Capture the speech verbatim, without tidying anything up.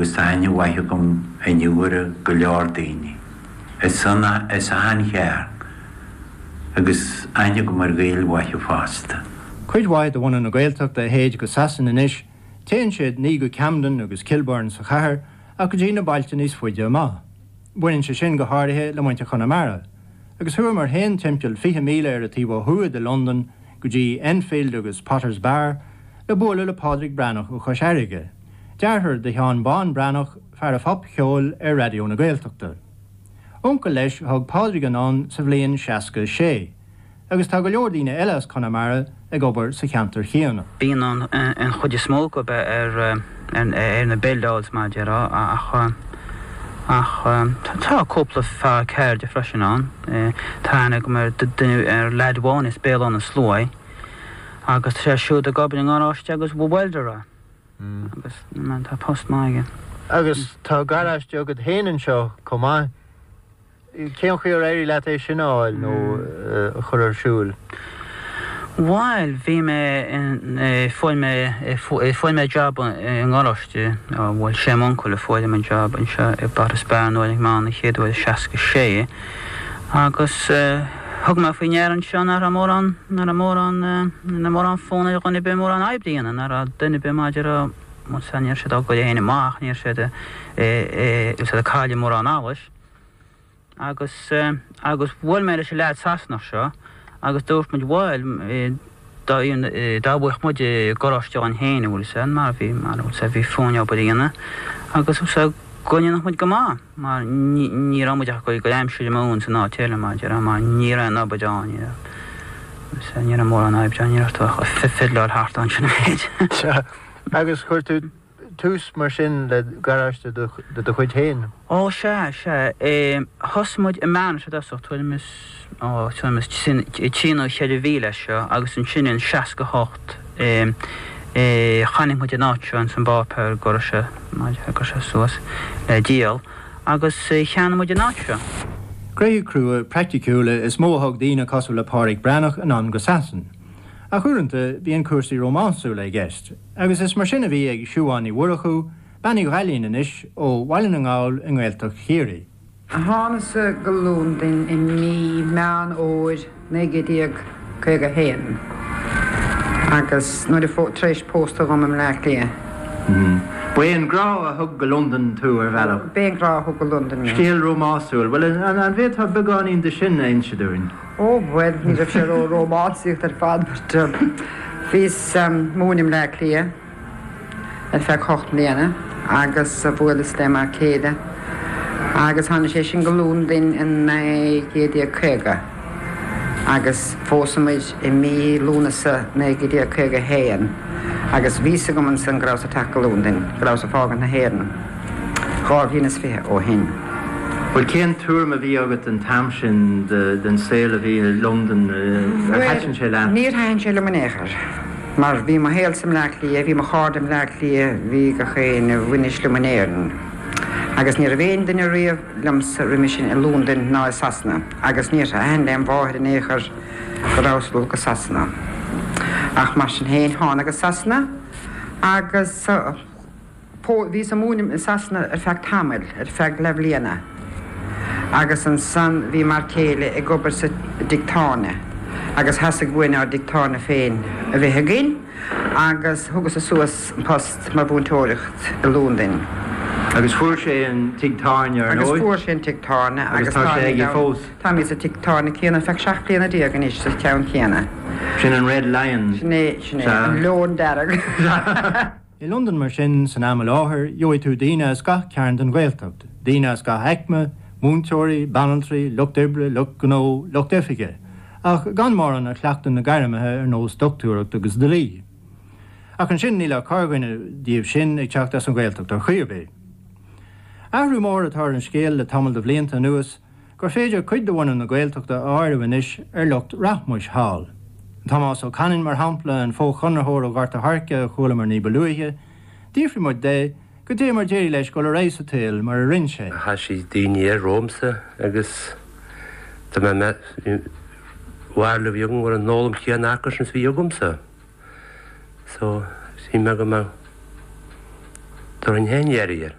agus aine waithe gom aniuire go leor daoine. Is sanna is an chear agus aine go mar gael waithe fásta. Cuid waid a bhain na Gaeltacht a héad go sasan inis, téann siad ní go Camden agus Kilburn sa chathair a go dtí na bailte níos faide amach. Buinn sé sin go háirithe le muinte Connemara, agus thuair mar haon timpeall fiche míle ar a tíomh thuaid de London go dtí Enfield agus Potter's Bar le bóla le Pádraig Brannach ó Choisérige. Dearthar de Theán Bán Brannach fear a fop cheol ar radio na Gaeltachta. Onca leis thug Pádraig an an sa bhliain seasca sé, agus tá go leor daoine eile Connemara ag obair sa cheantar chéanna. Bíon an an chuide smó go be ar ar na Beldáils maidir ach ach tá cúpla fear ceir de freisin an. Tána go mar duine ar leadháin is béal an na slóid, agus sé siúd a gobar an áráiste agus bhfuildara. Agus man tá post maige. Agus tá garáiste agad héanaan seo comá. Céan chuir éirí leat é sin áil nó chur ar siúil? While bhí me fáil me job an áráiste bhfuil sé mhancú le fáil me job an seo i Potter's Bar nóid má na chéadhfuil seasca sé, agus thug me faoi nearan seo nar a mór an nar a mór an na mór an fóna gona be mór an aibdíana nar a duine be maidir a mu sa níor sé go dhéana amach níor sé is a cáile mór an áhais. agus agus bhfuil mé sé lead sasnach seo, agus dúirt muid bhil dá bhuiich muid goráiste an héine bhfuil sé, mar bhí mar bhfuil sé bhí fóne ba dhéana, agus sé goine nach muid go má, mar ní ramuideach go go aimsúide mún san ná téile maidir, mar ní an abadáin sé ní mór an aibdeán níartach a fidleir thart an sin héid. Agus chuir tú tús mar sin le garáiste do chuid héin? Ó sé sé thosamuid i mean se dasach tuaimis tuaimis tíanú chéidir bhíle seo agus an sin seas go hocht chanim muid an áitse an san bápéir go se go se suas le díal agus cheanna muid an áitse. Gréú crua practicúla is móthg daoine cosú le Pádraig Brannach an an go sasan. A chuúranta bhí an cuasaí románsú le gceist, agus is mar sinna bhí ag siúáin i bhuirachú, bannig go heilíonn inis ó bhaileann an gáil in Gaeltacht chéirí. A tháineasa go lúndainn in mí meán óir naigidíag chuig a héan, agus nuair a fót tréis pósta gom am leiclia. Béon grá a thug go London tú ar bhealach? Béon grá a thug go London. Scéal románsúil, well an bhéad tá beáín de sin aon se dúin. Ó bhfuil ní raibh sé ó románsíocht ar fad mar bhís múnim leiclia ar feadh chocht mbliana agus a bhfuil is téma céide. Agus tháinig sé sin go lúndainn in naigidíag chuige, agus fósamuid i mí lúnasa naigidíag chuige héan, agus vísa go man san grás a take lúndainn, grás a fágan na héan. Chá bhínas fithe ó hin. Well, cén túr a bhí agat an tamsin den saoil a bhí in London ar heitin sé leat? Níor hain sé le manéair, mar bhí mar héalsam leiclia, bhí mar chárdam leiclia, bhí go chéin bhuinis le manéireann. Agus níor a bhéon duine riamh lums riimisin i Lúndainn ná i Sasna, agus níor a hain le an bháthir in éair go ráslú go Sasna. Ach mar sin héin hána agus Sasna, agus bhí sa múnim in Sasna ar feadh tamil, ar feadh le bliana. Agus an san bhí mar céile ag gobar sa dictáne, agus hasag bhuiine ar dictáne féin a bheitthe gin, agus thugus a suas an post mar búntóireacht i Lúndainn. Agus fuair sé an tictáne ar Agus fuair sé an tictáne, agus tá sé ag fós. Tá mí sa tictáne céanna feadh seach bliana díogan is sa ceann céanna. Sin an Red Lion. Sinné sinné an leon dearg. I London mar sin san am láthair, joid tú daoine as gach cearn den Gaeltacht. Daoine as gach heicme, múntóirí, Ballantry, Lucht Ibre, Lucht Gnó, Lucht Ifige. Ach gan mar an a chleachtain na gaiirimethe ar nós doctúracht agus dlí. Ach an sin níle cargaine díobh sin ag teacht as an Gaeltacht ar chuirbé. Ahrú mór atá an scéal le tamil de bblianta nuas, gur féidir cuid do bhain na Gaeltachta áirimh inis ar lucht Rathmuis Hall. Tomás ó Canin mar hampla an fó chunarthóir ó Garta Harce a chula mar ní beluithe, dífri mar dé go dé mar déir leis go le rééis a téil mar a rinn sé. Tá sí daoine ar Rómsa agus tá me bhhair bhíogan war an nólam chéan achas an bhí jogumsa. So sí me go me tar an héin éiríar.